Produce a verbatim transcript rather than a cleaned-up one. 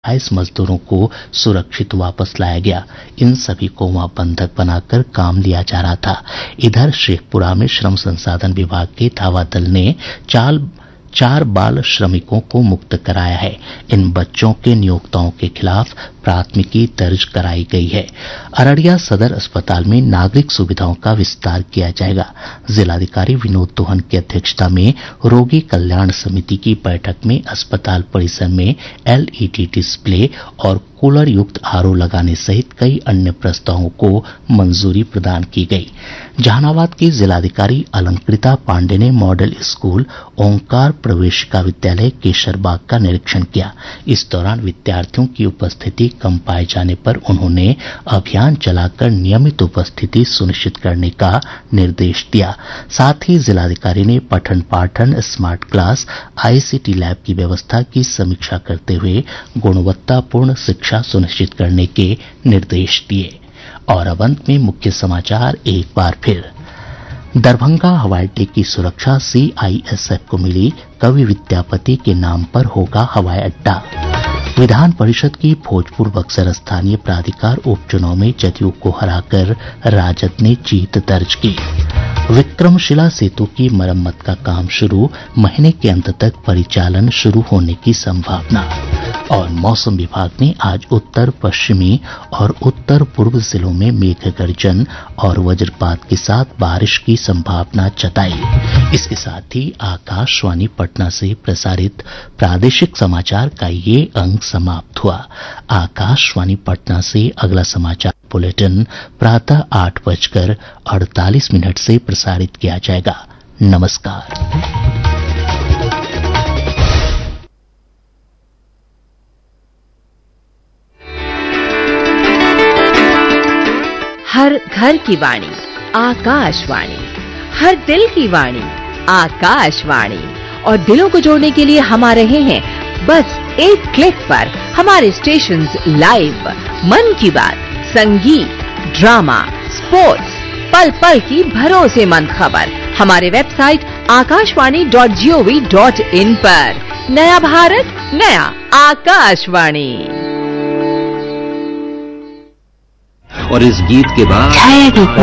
अट्ठाईस मजदूरों को सुरक्षित वापस लाया गया। इन सभी को वहां बंधक बनाकर काम लिया जा रहा था। इधर शेखपुरा में श्रम संसाधन विभाग के धावा दल ने चाल चार बाल श्रमिकों को मुक्त कराया है। इन बच्चों के नियोक्ताओं के खिलाफ प्राथमिकी दर्ज कराई गई है। अररिया सदर अस्पताल में नागरिक सुविधाओं का विस्तार किया जाएगा। जिलाधिकारी विनोद दोहन की अध्यक्षता में रोगी कल्याण समिति की बैठक में अस्पताल परिसर में एलईडी डिस्प्ले और कूलर युक्त आरओ लगाने सहित कई अन्य प्रस्तावों को मंजूरी प्रदान की गई। जहानाबाद की जिलाधिकारी अलंकृता पांडे ने मॉडल स्कूल ओंकार प्रवेशिका विद्यालय केशरबाग का निरीक्षण किया। इस दौरान विद्यार्थियों की उपस्थिति कम पाए जाने पर उन्होंने अभियान चलाकर नियमित उपस्थिति सुनिश्चित करने का निर्देश दिया। साथ ही जिलाधिकारी ने पठन पाठन स्मार्ट क्लास आईसीटी लैब की व्यवस्था की समीक्षा करते हुए गुणवत्तापूर्ण शिक्षा सुनिश्चित करने के निर्देश दिए। और अब अंत में मुख्य समाचार एक बार फिर। दरभंगा हवाई अड्डे की सुरक्षा सीआईएसएफ को मिली। कवि विद्यापति के नाम पर होगा हवाई अड्डा। विधान परिषद की भोजपुर बक्सर स्थानीय प्राधिकार उपचुनाव में जदयू को हराकर राजद ने जीत दर्ज की। विक्रमशिला सेतु की मरम्मत का काम शुरू, महीने के अंत तक परिचालन शुरू होने की संभावना। और मौसम विभाग ने आज उत्तर पश्चिमी और उत्तर पूर्व जिलों में मेघ गर्जन और वज्रपात के साथ बारिश की संभावना जताई। इसके साथ ही आकाशवाणी पटना से प्रसारित प्रादेशिक समाचार का ये अंक समाप्त हुआ। आकाशवाणी पटना से अगला समाचार बुलेटिन प्रातः आठ बजकर अड़तालीस मिनट से प्रसारित किया जाएगा। नमस्कार। हर घर की वाणी आकाशवाणी, हर दिल की वाणी आकाशवाणी। और दिलों को जोड़ने के लिए हम आ रहे हैं बस एक क्लिक पर। हमारे स्टेशंस लाइव, मन की बात, संगीत, ड्रामा, स्पोर्ट्स, पल पल की भरोसेमंद खबर हमारे website Akashvani dot G O V dot in पर। नया भारत, नया आकाशवाणी। और इस गीत के बाद